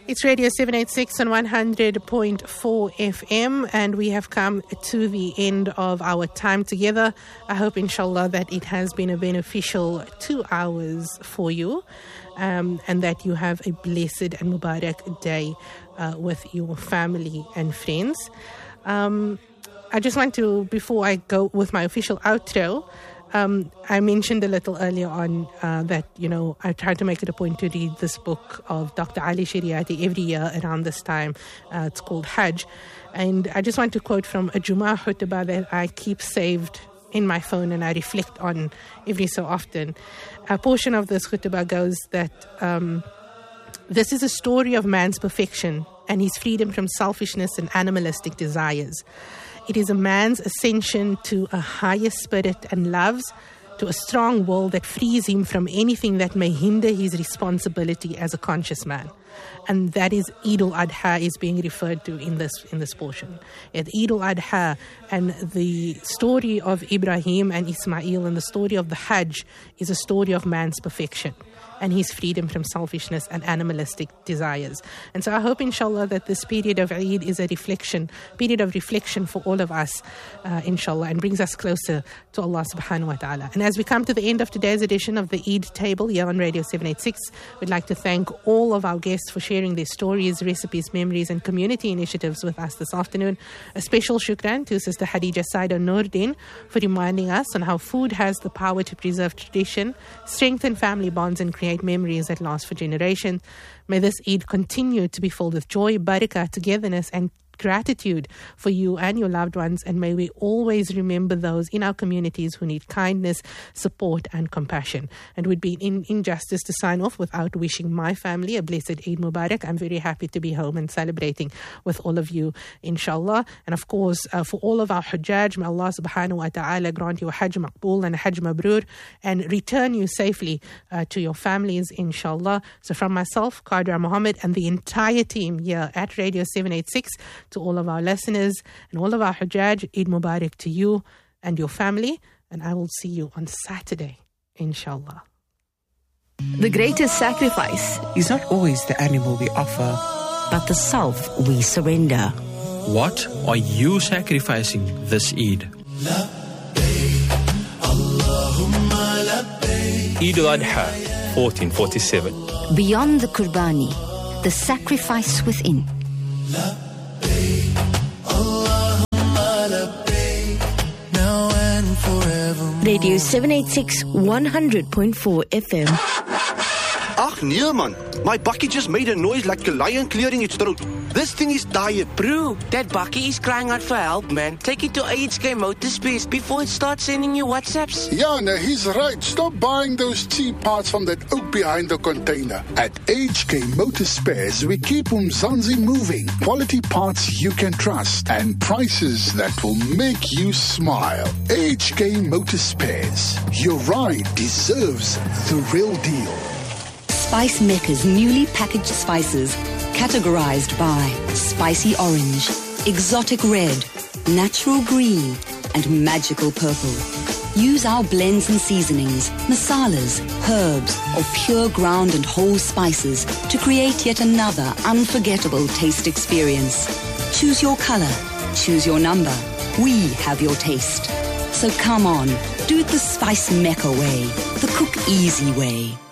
It's Radio 786 on 100.4 FM, and we have come to the end of our time together. I hope, inshallah, that it has been a beneficial 2 hours for you, and that you have a blessed and Mubarak day with your family and friends. I just want to, before I go with my official outro, I mentioned a little earlier on that, I try to make it a point to read this book of Dr. Ali Shariati every year around this time. It's called Hajj. And I just want to quote from a Jummah khutbah that I keep saved in my phone and I reflect on every so often. A portion of this khutbah goes that this is a story of man's perfection and his freedom from selfishness and animalistic desires. It is a man's ascension to a higher spirit and loves, to a strong will that frees him from anything that may hinder his responsibility as a conscious man. And that is Eid al-Adha is being referred to in this portion. At Eid al-Adha and the story of Ibrahim and Ismail and the story of the Hajj is a story of man's perfection and his freedom from selfishness and animalistic desires. And so I hope, inshallah, that this period of Eid is a period of reflection for all of us, inshallah, and brings us closer to Allah subhanahu wa ta'ala. And as we come to the end of today's edition of the Eid Table here on Radio 786, we'd like to thank all of our guests for sharing their stories, recipes, memories, and community initiatives with us this afternoon. A special shukran to Sister Khadija Saida Nordin for reminding us on how food has the power to preserve tradition, strengthen family bonds, and create memories that last for generations. May this Eid continue to be filled with joy, barakah, togetherness, and gratitude for you and your loved ones, and may we always remember those in our communities who need kindness, support, and compassion. And would be injustice to sign off without wishing my family a blessed Eid Mubarak. I'm very happy to be home and celebrating with all of you, inshallah. And of course, for all of our Hujjaj, may Allah subhanahu wa ta'ala grant you a Hajj Maqbool and a Hajj Mabrur and return you safely to your families, inshallah. So from myself, Qadra Muhammad, and the entire team here at Radio 786, to all of our listeners and all of our Hujjaj, Eid Mubarak to you and your family. And I will see you on Saturday, inshallah. The greatest sacrifice is not always the animal we offer, but the self we surrender. What are you sacrificing this Eid? Eid al-Adha, 1447. Beyond the Qurbani, the sacrifice within. Radio 786 100.4 FM. Ach nee man, my bakkie just made a noise like a lion clearing its throat. This thing is tired. Bro, that bakkie is crying out for help, man. Take it to HK Motorspares before it starts sending you WhatsApps. Yeah, no, he's right. Stop buying those cheap parts from that oak behind the container. At HK Motorspares, we keep Umzansi moving. Quality parts you can trust and prices that will make you smile. HK Motorspares. Your ride deserves the real deal. Spice Mecca's newly packaged spices, categorized by spicy orange, exotic red, natural green, and magical purple. Use our blends and seasonings, masalas, herbs, or pure ground and whole spices to create yet another unforgettable taste experience. Choose your color, choose your number. We have your taste. So come on, do it the Spice Mecca way, the cook easy way.